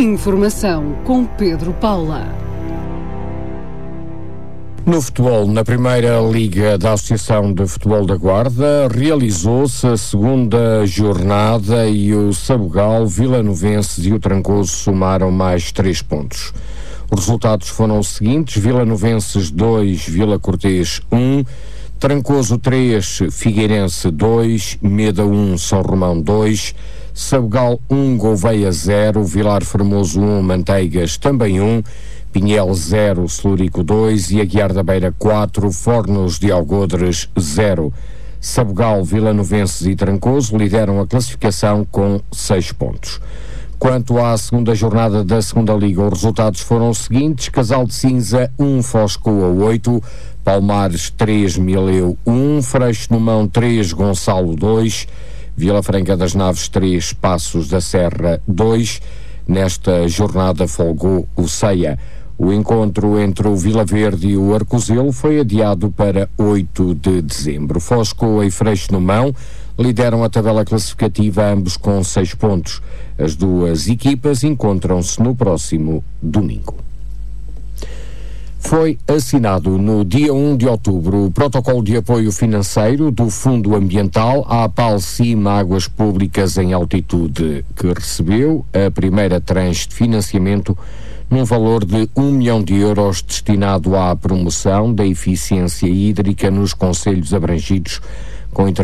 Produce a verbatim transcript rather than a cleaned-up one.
Informação com Pedro Paula. No futebol, na Primeira Liga da Associação de Futebol da Guarda, realizou-se a segunda jornada e o Sabugal, Vilanovenses e o Trancoso somaram mais três pontos. Os resultados foram os seguintes: Vilanovenses dois, Vila Cortês um, Trancoso três, Figueirense dois, Meda um, São Romão dois, Sabugal um, Gouveia zero, Vilar Formoso um, Manteigas também um, Pinhel zero, Celurico dois e Aguiar da Beira quatro, Fornos de Algodres zero. Sabugal, Vilanovenses e Trancoso lideram a classificação com seis pontos. Quanto à segunda jornada da segunda Liga, os resultados foram os seguintes: Casal de Cinza um, Foscoa oito, Palmares três, Mileu um, Freixo no Mão três, Gonçalo dois, Vila Franca das Naves três, Passos da Serra dois. Nesta jornada folgou o Ceia. O encontro entre o Vila Verde e o Arcozelo foi adiado para oito de dezembro. Foscoa e Freixo no Mão lideram a tabela classificativa, ambos com seis pontos. As duas equipas encontram-se no próximo domingo. Foi assinado no dia um de outubro o protocolo de apoio financeiro do Fundo Ambiental à Palcima Águas Públicas em Altitude, que recebeu a primeira tranche de financiamento num valor de um milhão de euros destinado à promoção da eficiência hídrica nos concelhos abrangidos com